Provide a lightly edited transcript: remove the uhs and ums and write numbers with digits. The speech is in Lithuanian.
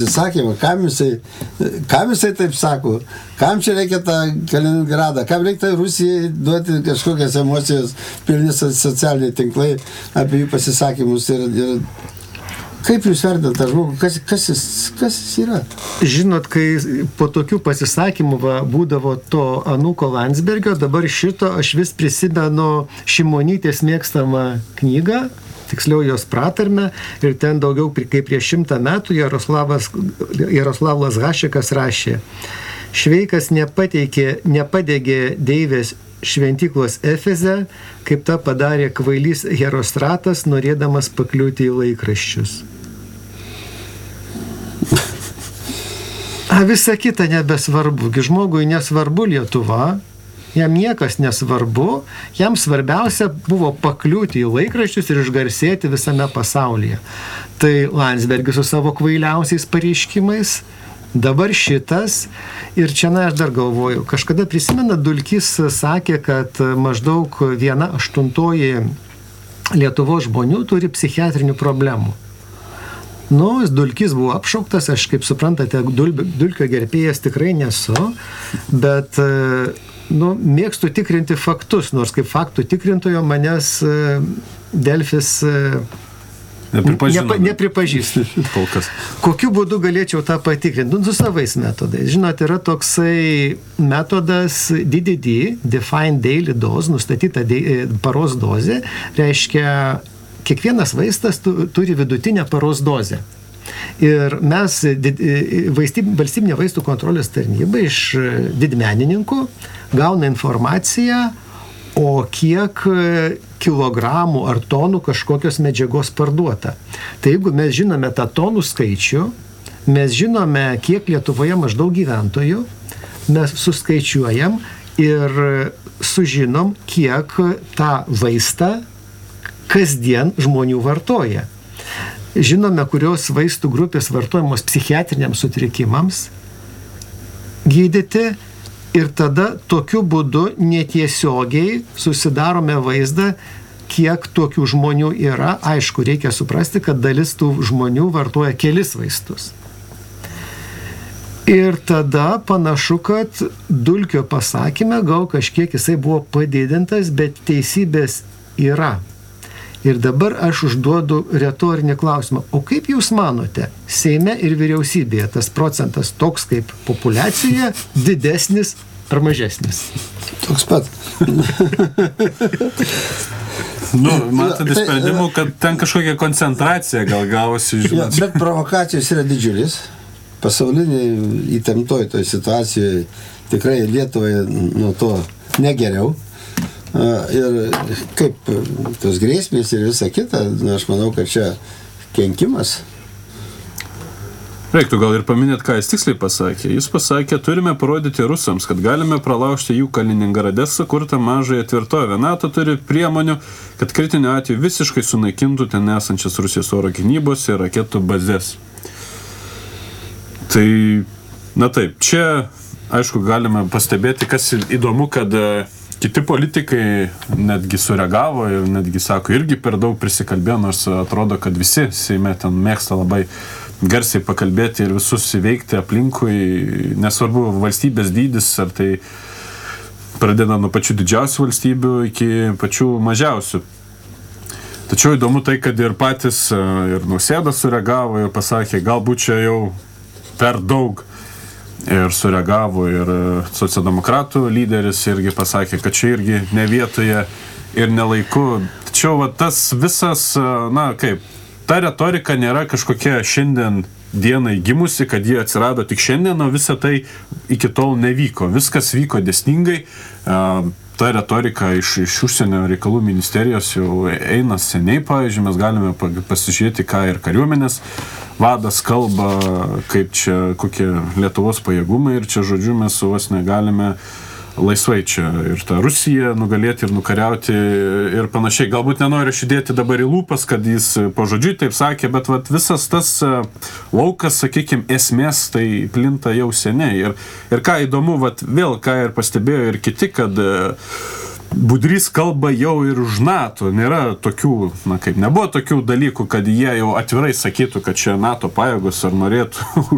pasisakymą, kam jisai taip sako, kam čia reikia tą Kaliningradą, kam reikia Rusijai duoti kažkokias emocijos, pilni socialiniai tinklai apie jų pasisakymus ir kaip jūs vertinate tą žmogų, kas jis yra? Žinot, kai po tokių pasisakymų būdavo to Anūko Landsbergio, dabar šito aš vis prisimenu Šimonytės mėgstamą knygą, tiksliau jos pratarmę, ir ten daugiau kaip prieš 100 metų Jaroslavas Hašekas rašė: Šveikas nepadegė deivės šventyklos Efeze, kaip tą padarė kvailys Herostratas, norėdamas pakliūti į laikraščius. Visa kita nebesvarbu. Žmogui nesvarbu Lietuva, jam niekas nesvarbu, jam svarbiausia buvo pakliūti į laikraščius ir išgarsėti visame pasaulyje. Tai Landsbergis su savo kvailiausiais pareiškimais, dabar šitas, ir čia aš dar galvoju, kažkada prisimena, Dulkys sakė, kad maždaug 1/8 Lietuvos žmonių turi psichiatrinių problemų. Dulkys buvo apšauktas, aš kaip suprantate, Dulkio gerbėjas tikrai nesu, bet mėgstu tikrinti faktus, nors kaip faktų tikrintojo manęs Delfis nepripažįsta. Kokiu būdu galėčiau tą patikrinti? Su savais metodais. Žinot, yra toksai metodas DDD, Defined Daily Dose, nustatyta paros dozė, reiškia, kiekvienas vaistas turi vidutinę paros dozę. Ir mes, valstybinė vaistų kontrolės tarnyba, iš didmenininkų gauna informaciją, o kiek kilogramų ar tonų kažkokios medžiagos parduota. Tai jeigu mes žinome tą tonų skaičių, mes žinome, kiek Lietuvoje maždaug gyventojų, mes suskaičiuojam ir sužinom, kiek tą vaistą kasdien žmonių vartoja. Žinome, kurios vaistų grupės vartojamos psichiatriniams sutrikimams gydyti, ir tada tokiu būdu netiesiogiai susidarome vaizdą, kiek tokių žmonių yra. Aišku, reikia suprasti, kad dalis tų žmonių vartoja kelis vaistus. Ir tada panašu, kad Dulkio pasakyme gal kažkiek jisai buvo padidintas, bet teisybės yra. Ir dabar aš užduodu retorinį klausimą. O kaip jūs manote, Seime ir vyriausybėje tas procentas toks kaip populiacija, didesnis ar mažesnis? Toks pat. Matot sprendimų, kad ten kažkokia koncentracija gal gavosi, žinot. Bet provokacijos yra didžiulis. Pasauliniai įtemptoj toj situacijoje tikrai Lietuvai nuo to negeriau. Ir kaip tos grėsmės ir visa kita, aš manau, kad čia kenkimas. Reiktų gal ir paminėti, ką jis tiksliai pasakė. Jis pasakė, turime parodyti rusams, kad galime pralaužti jų Kaliningrade sukurtą mažąją tvirtovę. NATO turi priemonių, kad kritiniu atveju visiškai sunaikintų ten esančias Rusijos oro gynybos ir raketų bazės. Tai, taip, čia, aišku, galime pastebėti, kas įdomu, kad kiti politikai netgi sureagavo ir netgi sako, irgi per daug prisikalbėjo, nors atrodo, kad visi Seime ten mėgsta labai garsiai pakalbėti ir visus įveikti aplinkui, nesvarbu valstybės dydis, ar tai pradeda nuo pačių didžiausių valstybių iki pačių mažiausių. Tačiau įdomu tai, kad ir patys ir Nausėda sureagavo ir pasakė, galbūt čia jau per daug. Ir sureagavo ir socialdemokratų lyderis irgi pasakė, kad čia irgi ne vietoje ir ne laiku. Tačiau tas visas, ta retorika nėra kažkokia šiandien dienai gimusi, kad jie atsirado tik šiandien, o visa tai iki tol nevyko. Viskas vyko dėsningai. Ta retorika iš užsienio reikalų ministerijos jau eina seniai, pavyzdžiui, mes galime pasižiūrėti, ką ir kariuomenės vadas kalba, kaip čia, kokie Lietuvos pajėgumai, ir čia, žodžiu, mes su vos negalime laisvai čia ir tą Rusiją nugalėti ir nukariauti ir panašiai. Galbūt nenoriu šidėti dabar į lūpas, kad jis po žodžiui taip sakė, bet visas tas laukas, sakykime, esmės tai plinta jau seniai. Ir ką įdomu, vėl ką ir pastebėjo ir kiti, kad Budrys kalba jau ir už NATO. Nėra tokių, nebuvo tokių dalykų, kad jie jau atvirai sakytų, kad čia NATO pajėgos ar norėtų